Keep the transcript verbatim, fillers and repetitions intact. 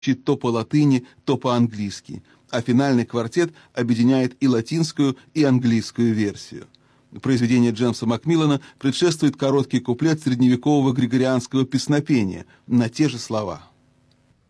то по латыни, то по-английски, а финальный квартет объединяет и латинскую, и английскую версию. Произведение Джеймса Макмиллана предшествует короткий куплет средневекового григорианского песнопения на те же слова.